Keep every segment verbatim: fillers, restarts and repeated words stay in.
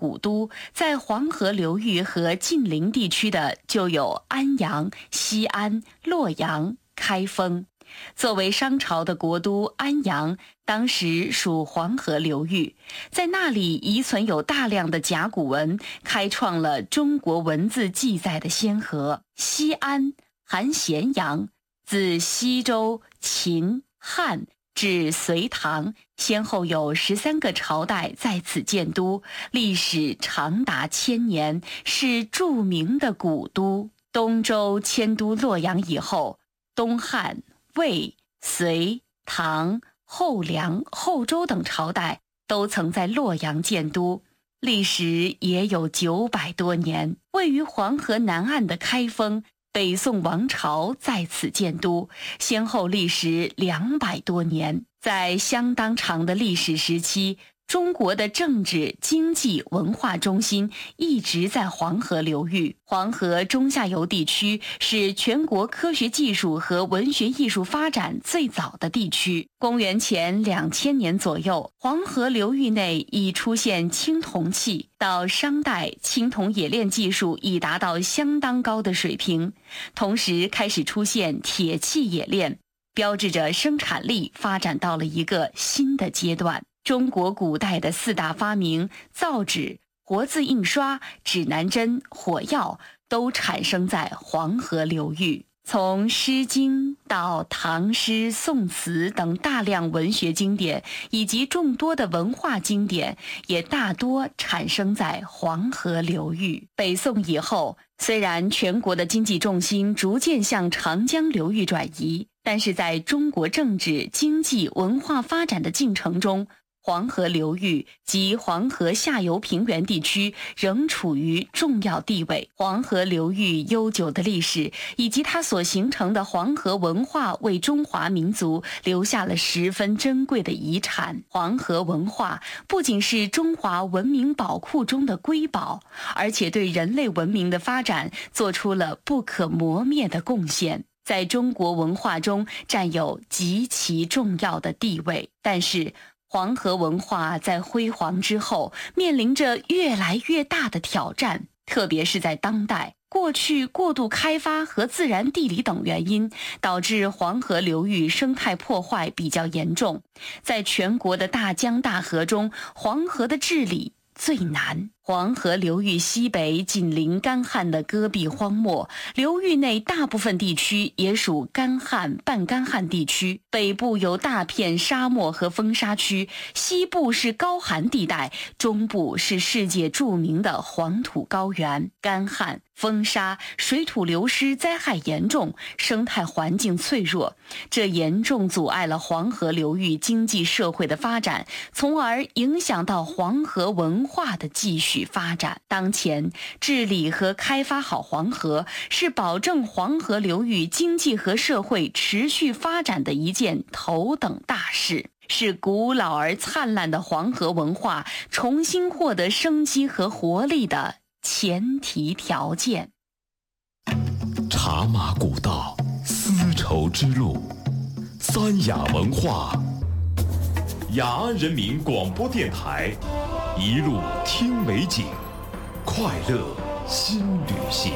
古都，在黄河流域和近邻地区的就有安阳、西安、洛阳、开封。作为商朝的国都，安阳当时属黄河流域，在那里遗存有大量的甲骨文，开创了中国文字记载的先河。西安含咸阳，自西周、秦、汉至隋唐，先后有十三个朝代在此建都，历史长达千年，是著名的古都。东周迁都洛阳以后，东汉、魏、隋、唐、后梁、后周等朝代都曾在洛阳建都，历史也有九百多年。位于黄河南岸的开封，北宋王朝在此建都，先后历时两百多年。在相当长的历史时期，中国的政治、经济、文化中心一直在黄河流域。黄河中下游地区是全国科学技术和文学艺术发展最早的地区。公元前两千年左右，黄河流域内已出现青铜器，到商代，青铜冶炼技术已达到相当高的水平，同时开始出现铁器冶炼，标志着生产力发展到了一个新的阶段。中国古代的四大发明造纸、活字印刷、指南针、火药都产生在黄河流域。从《诗经》到唐诗、宋词等大量文学经典，以及众多的文化经典，也大多产生在黄河流域。北宋以后，虽然全国的经济重心逐渐向长江流域转移，但是在中国政治、经济、文化发展的进程中，黄河流域及黄河下游平原地区仍处于重要地位。黄河流域悠久的历史以及它所形成的黄河文化，为中华民族留下了十分珍贵的遗产。黄河文化不仅是中华文明宝库中的瑰宝，而且对人类文明的发展做出了不可磨灭的贡献，在中国文化中占有极其重要的地位。但是黄河文化在辉煌之后，面临着越来越大的挑战，特别是在当代。过去过度开发和自然地理等原因，导致黄河流域生态破坏比较严重。在全国的大江大河中，黄河的治理最难。黄河流域西北紧邻干旱的戈壁荒漠，流域内大部分地区也属干旱、半干旱地区。北部有大片沙漠和风沙区，西部是高寒地带，中部是世界著名的黄土高原。干旱、风沙、水土流失灾害严重，生态环境脆弱，这严重阻碍了黄河流域经济社会的发展，从而影响到黄河文化的继续发展。当前治理和开发好黄河，是保证黄河流域经济和社会持续发展的一件头等大事，是古老而灿烂的黄河文化重新获得生机和活力的前提条件。 茶马古道，丝绸之路，三雅文化，雅安人民广播电台，一路听美景，快乐新旅行。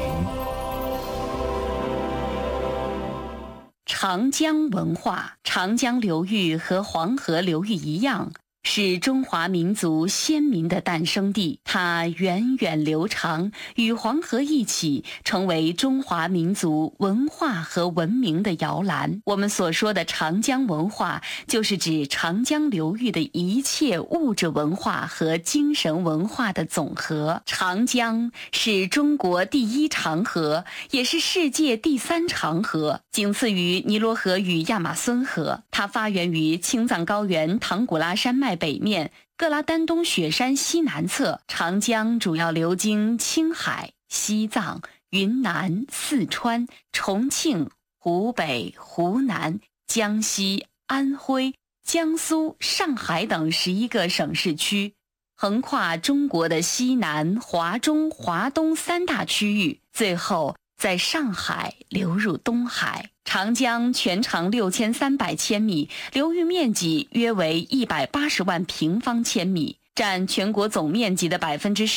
长江文化，长江流域和黄河流域一样，是中华民族先民的诞生地，它源远流长，与黄河一起成为中华民族文化和文明的摇篮。我们所说的长江文化，就是指长江流域的一切物质文化和精神文化的总和。长江是中国第一长河，也是世界第三长河，仅次于尼罗河与亚马孙河。它发源于青藏高原唐古拉山脉北面，各拉丹东雪山西南侧。长江主要流经青海、西藏、云南、四川、重庆、湖北、湖南、江西、安徽、江苏、上海等十一个省市区，横跨中国的西南、华中、华东三大区域，最后在上海流入东海。长江全长六千三百千米，流域面积约为一百八十万平方千米，占全国总面积的百分之